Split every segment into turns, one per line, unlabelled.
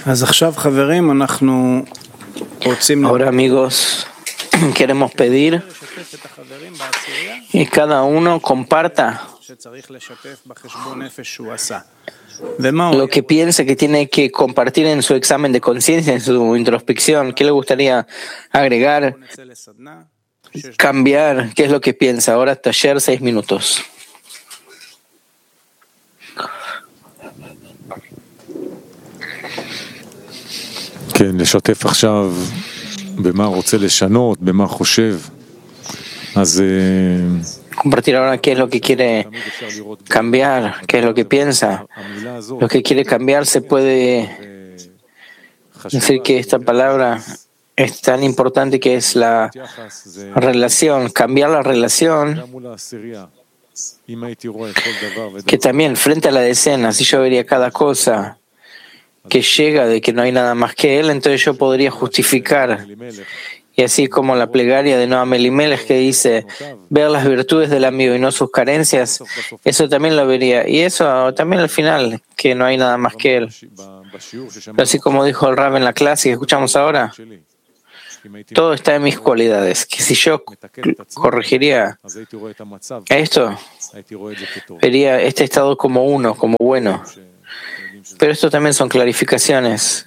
Ahora, amigos, queremos pedir que cada uno comparta lo que piensa que tiene que compartir en su examen de conciencia, en su introspección. ¿Qué le gustaría agregar, cambiar? ¿Qué es lo que piensa? Ahora, taller, 6 minutos.
כן, לשתף עכשיו במה רוצה לשנות, במה חושב. אז
compartir ahora qué es lo que quiere cambiar, qué es lo que piensa. Lo que quiere cambiar se puede decir que esta palabra es tan importante que es la relación, cambiar la relación, que también frente a la decena, si yo vería cada cosa que llega de que no hay nada más que él, entonces yo podría justificar. Y así como la plegaria de Noam Elimelech que dice ver las virtudes del amigo y no sus carencias, eso también lo vería. Y eso también al final, que no hay nada más que él. Pero así como dijo el Rab en la clase que escuchamos ahora, todo está en mis cualidades, que si yo corregiría esto, vería este estado como uno, como bueno. Pero esto también son clarificaciones.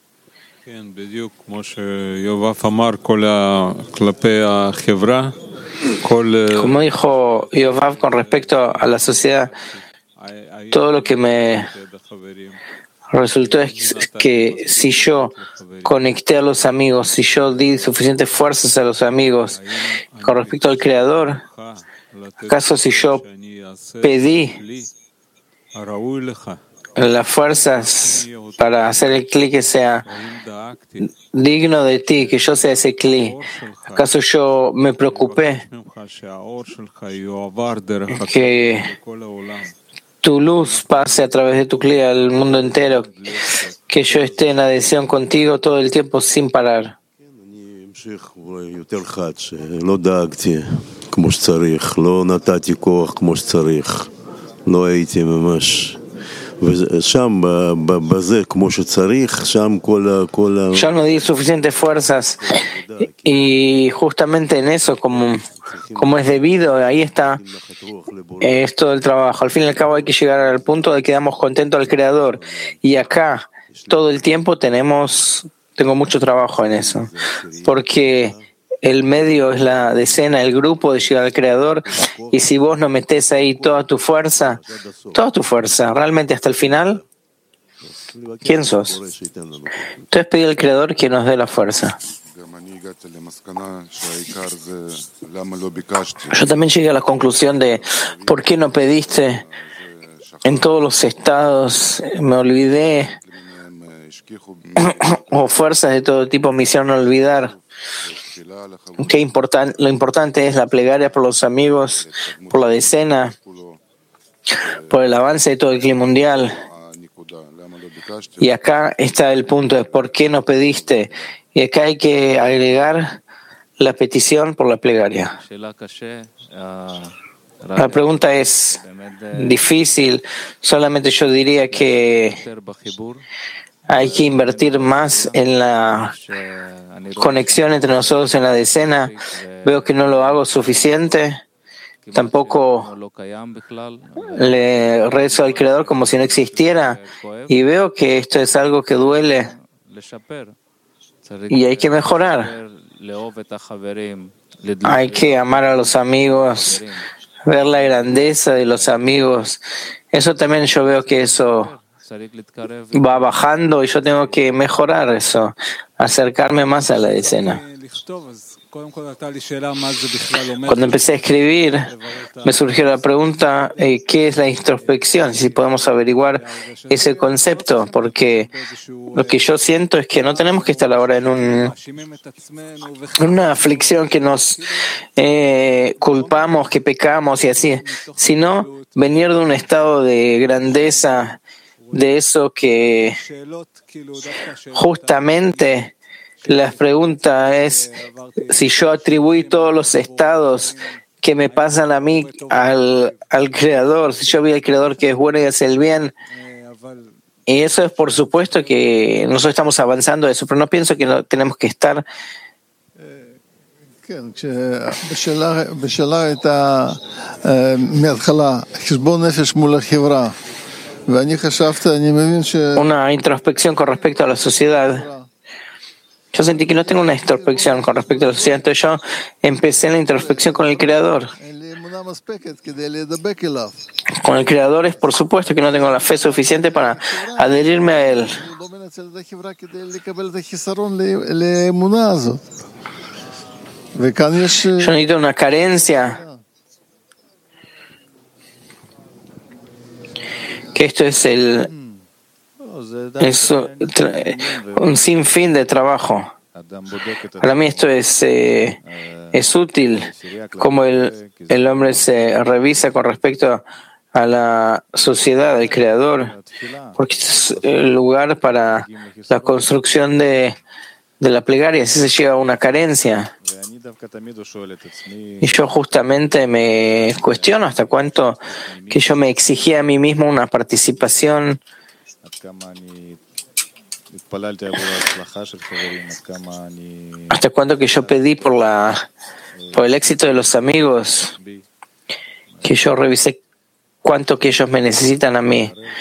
Como dijo Yovav con respecto a la sociedad, todo lo que me resultó es que si yo conecté a los amigos, si yo di suficientes fuerzas a los amigos con respecto al Creador, ¿acaso si yo pedí las fuerzas para hacer el clic que sea digno de ti, que yo sea ese clic? ¿Acaso yo me preocupé que tu luz pase a través de tu clic al mundo entero, que yo esté en adhesión contigo todo el tiempo sin parar? Ya no di suficientes fuerzas y justamente en eso, como es debido, ahí está, es todo el trabajo. Al fin y al cabo hay que llegar al punto de que damos contento al Creador, y acá todo el tiempo tengo mucho trabajo en eso, porque el medio es la decena, el grupo de llegar al Creador, y si vos no metés ahí toda tu fuerza, realmente hasta el final, ¿quién sos? Entonces pedí al Creador que nos dé la fuerza. Yo también llegué a la conclusión de ¿por qué no pediste en todos los estados? Me olvidé, o fuerzas de todo tipo me hicieron olvidar. Lo importante es la plegaria por los amigos, por la decena, por el avance de todo el clima mundial. Y acá está el punto de por qué no pediste. Y acá hay que agregar la petición por la plegaria. La pregunta es difícil. Solamente yo diría que hay que invertir más en la conexión entre nosotros en la decena. Veo que no lo hago suficiente. Tampoco le rezo al Creador como si no existiera. Y veo que esto es algo que duele. Y hay que mejorar. Hay que amar a los amigos, ver la grandeza de los amigos. Eso también yo veo que eso va bajando y yo tengo que mejorar eso, acercarme más a la decena. Cuando empecé a escribir, me surgió la pregunta, ¿qué es la introspección? Si podemos averiguar ese concepto, porque lo que yo siento es que no tenemos que estar ahora en una aflicción que nos culpamos, que pecamos y así, sino venir de un estado de grandeza, de eso que justamente la pregunta es si yo atribuí todos los estados que me pasan a mí al Creador, si yo vi al Creador que es bueno y hace el bien, Y eso es por supuesto que nosotros estamos avanzando a eso, pero no pienso que no tenemos que estar.
בשאלה הייתה מההתחלה חשבון נפש מול החברה ואני חשבתי, אני מבין
Una introspección con respecto a la sociedad. Yo sentí que no tengo una introspección con respecto a la sociedad, entonces yo empecé la introspección con el Creador. Con el Creador es por supuesto que no tengo la fe suficiente para adherirme a Él. Yo necesito una carencia. Que esto es un sinfín de trabajo. Para mí esto es útil, como el hombre se revisa con respecto a la sociedad, al Creador, porque este es el lugar para la construcción de la plegaria, así se llega a una carencia. Y yo justamente me cuestiono hasta cuánto que yo me exigía a mí mismo una participación, hasta cuánto que yo pedí por el éxito de los amigos, que yo revisé cuánto que ellos me necesitan a mí.